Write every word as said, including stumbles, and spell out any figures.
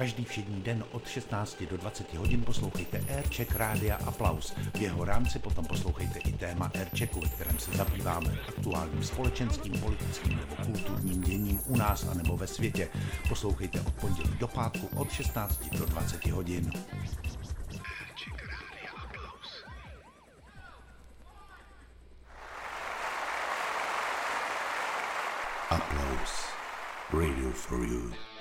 Každý všední den od šestnácti do dvaceti hodin poslouchejte Aircheck Rádia Aplaus. V jeho rámci potom poslouchejte i téma Airchecku, ve kterém se zabýváme aktuálním společenským, politickým nebo kulturním děním u nás a nebo ve světě. Poslouchejte od pondělí do pátku od šestnácti do dvaceti hodin. Applause. Radio for you.